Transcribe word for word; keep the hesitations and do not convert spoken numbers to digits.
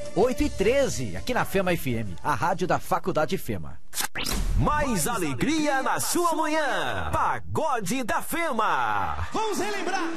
oito e treze, aqui na Fema F M, a rádio da Faculdade Fema. Mais alegria na sua manhã. Pagode da Fema. Vamos relembrar.